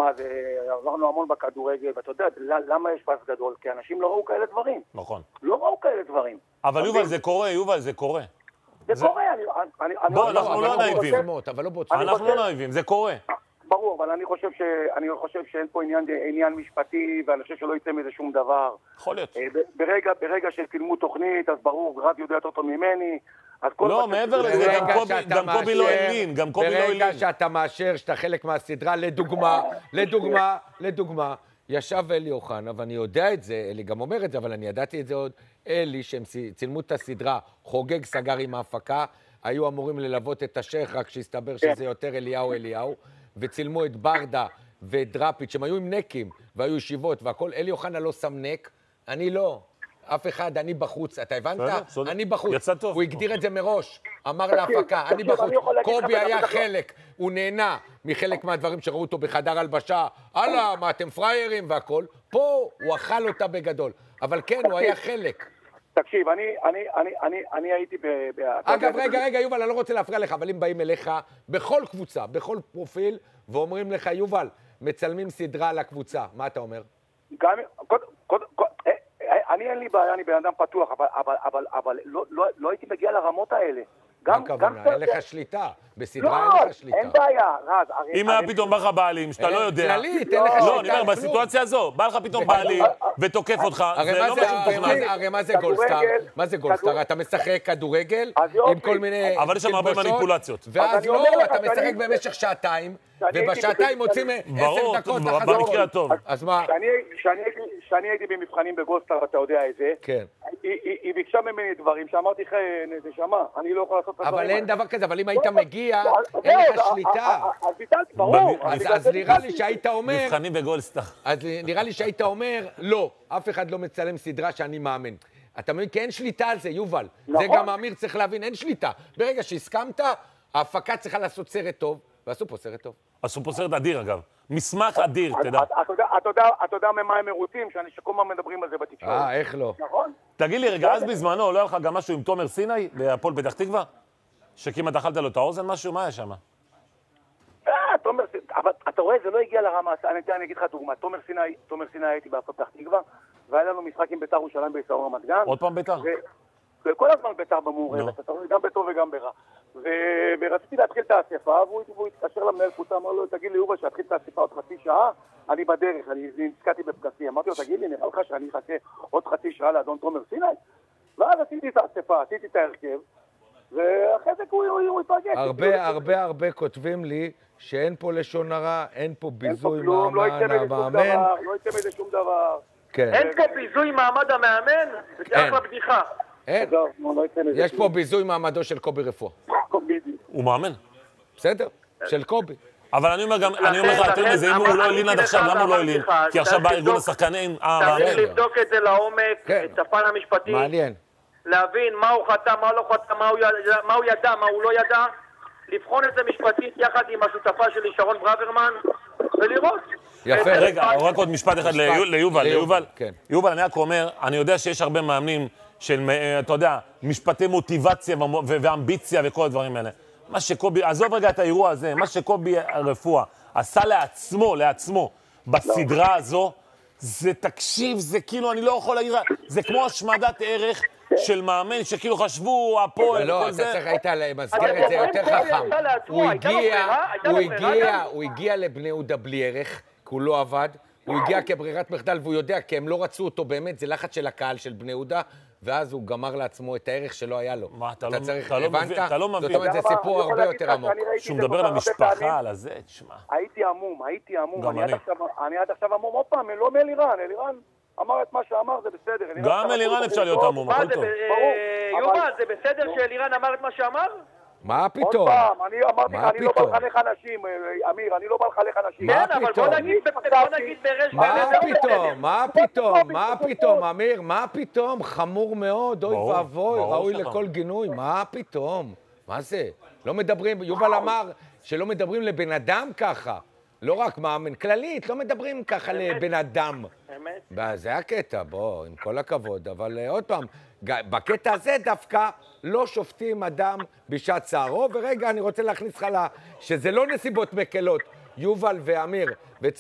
תשמע, עברנו המון בכדורגל, ואתה יודע, למה יש פס גדול? כי אנשים לא ראו כאלה דברים. נכון. לא ראו כאלה דברים. אבל יובל, זה קורה, יובל, זה קורה. זה קורה, בוא, אנחנו לא נאיבים. אנחנו לא נאיבים, זה קורה. ברור, אבל אני חושב שאין פה עניין משפטי, ואני חושב שלא יצא מזה שום דבר. יכול להיות. ברגע שצילמו תוכנית, אז ברור, גרד יודע יותר טוב ממני. לא, מעבר לזה, גם קובי לא הלין, ברגע שאתה מאשר שאתה חלק מהסדרה, לדוגמה, ישב אלי אוחנה, ואני יודע את זה, אלי גם אומר את זה, אבל אני ידעתי את זה עוד, אלי, שהם צילמו את הסדרה, חוגג סגר עם ההפקה, היו אמורים ללוות את השייך, רק שהסתבר שזה יותר אליהו, וצילמו את ברדה ואת דראפיץ', שהם היו עם נקים, והיו ישיבות, והכל, אלי אוחנה לא שם נק, אני לא. אף אחד, אני בחוץ, אתה הבנת? אני בחוץ. יצא טוב. הוא הגדיר את זה מראש, אמר להפקה, אני בחוץ. קובי היה חלק, הוא נהנה מחלק מהדברים שראו אותו בחדר הלבשה, הלאה, מה אתם פריירים והכל, פה הוא אכל אותה בגדול, אבל כן, הוא היה חלק. תקשיב, אני הייתי אגב, רגע, יובל, אני לא רוצה להפריע לך, אבל אם באים אליך בכל קבוצה, בכל פרופיל, ואומרים לך, יובל, מצלמים סדרה לקבוצה, מה אתה אומר? אני אין לי בעיה, אני בן אדם פתוח, אבל לא הייתי מגיע לרמות האלה. מה הכוונה? אין לך שליטה. בסדרה אין לך שליטה. אין בעיה, רז. אם היה פתאום בא לך בעלים, שאתה לא יודע. כללית, אין לך שליטה. לא, אני אומר, בסיטואציה הזו, בא לך פתאום בעלים ותוקף אותך, זה לא משהו תוכנן. הרי מה זה גולדסטאר? מה זה גולדסטאר? אתה משחק כדורגל עם כל מיני... אבל יש שם הרבה מניפולציות. ואז לא, אתה משחק במשך שעתיים, ובשעתיים מוצאים 10 דקות במקרה הטוב. אז מה? כשאני הייתי במבחנים בגולדסטאר, אתה יודע את זה. כן. היא ביקשה ממני דברים שאמרתי לך, נשמה, אני לא יכול לעשות את הדברים. אבל אין דבר כזה, אבל אם היית מגיע, אין לך שליטה. אז ביטלתי, ברור. אז נראה לי שהיית אומר... מבחנים בגולדסטאר. אז נראה לי שהיית אומר, לא, אף אחד לא מצלם סדרה שאני מאמן. אתה מבין? כי אין שליטה על זה, יובל. זה גם אמיר צריך להבין, אין שליטה. ברגע שהסכמת, ההפקה צריכה לעשות סרט טוב, ועשו פה סרט טוב. עשו פה סרט אדיר, אגב. מסמך אדיר, תדע. אתה יודע ממה הם מרוצים, שכל מה מדברים על זה בתקשורת. איך לא? נכון? תגיד לי, רגע, אז בזמנו, לא היה לך גם משהו עם תומר סיני, בהפועל פתח תקווה? שכמעט אכלת לו את האוזן משהו? מה היה שם? תומר סיני, אבל אתה רואה, זה לא הגיע לרמה, אני אגיד לך דוגמה, תומר סיני הייתי בהפועל פתח תקווה, והיה לנו משחק עם בית"ר ירושלים ביצהר רמת גן. עוד פעם בית"ר? וכל הזמן בית"ר במעורבת, אתה רואה, גם בטוב וגם ברע. ורציתי להתחיל את האספה, והוא התקשר למנהל קבוצה, אמר לו, תגיד לי יובל, שיתחיל את האספה עוד חצי שעה, אני בדרך, אני נזכרתי בפקקים. אמרתי לו, תגיד לי, נראה לך שאני אחכה עוד חצי שעה לאדון תומר סיני? ואז עשיתי את האספה, עשיתי את ההרכב, ואחרי זה הוא התרגש. הרבה כותבים לי שאין פה לשון הרע, אין פה ביזוי מעמד המאמן. לא יצא מזה שום דבר. אין פה ביזוי מעמד המאמן? זה אחלה בדיחה. אין. יש פה ביזוי מעמדו של קובי רפואה. הוא מאמן. בסדר, של קובי. אבל אני אומר לך, יותר מזה, אם הוא לא הלין עד עכשיו, למה הוא לא הלין? כי עכשיו בא ארגון השחקנים, צריך לבדוק את זה לעומק, את הפן המשפטי. מעניין. להבין מה הוא חתם, מה לא חתם, מה הוא ידע, מה הוא לא ידע. לבחון את זה משפטית יחד עם השותפה שלי, שרון ברוורמן, ולראות. יפה. רגע, רק עוד משפט אחד ליובל. יובל, אני רק אומר, אני יודע שיש הרבה מאמנים של, אתה יודע, משפטי מוטיבציה ואמביציה וכל הדברים האלה. מה שקובי, עזוב רגע את האירוע הזה, מה שקובי רפואה עשה לעצמו בסדרה הזו, זה תקשיב, זה כאילו, אני לא יכול להגיד, זה כמו השמדת ערך של מאמן שכאילו חשבו הפועל וכל זה. לא, אתה צריך היית למסגר את זה יותר חכם. הוא הגיע לבני יהודה בלי ערך, כי הוא לא עבד, הוא הגיע כברירת מחדל והוא יודע, כי הם לא רצו אותו באמת, זה לחץ של הקהל של בני יהודה, ואז הוא גמר לעצמו את הערך שלא היה לו. מה, אתה לא מבין. זאת אומרת, זה סיפור הרבה יותר עמוק. שהוא מדבר על המשפחה, על הזה, תשמע. הייתי עמום. אני עד עכשיו עמום עוד פעם, לא מאלירן. אלירן אמר את מה שאמר, זה בסדר. גם אלירן אפשר להיות עמום, הכל טוב. יובל, זה בסדר שאלירן אמר את מה שאמר? מה פתאום? עוד פעם, אני אמרתי לך, אני לא בא לחנך אנשים, אמיר, אני לא בא לחנך אנשים. כן, אבל בוא נגיד ברש... מה פתאום, אמיר? מה פתאום? חמור מאוד, אוי ואבוי, ראוי לכל גינוי, מה פתאום? מה זה? לא מדברים, יובל אמר שלא מדברים לבן אדם ככה. לא רק מאמן, כללית, לא מדברים ככה לבן אדם. אמת. זה הקטע, בוא, עם כל הכבוד, אבל עוד פעם, בקטע הזה דווקא לא שופטים אדם בשעת צערו, ורגע אני רוצה להכניס לך שזה לא נסיבות מקלות, יובל ואמיר,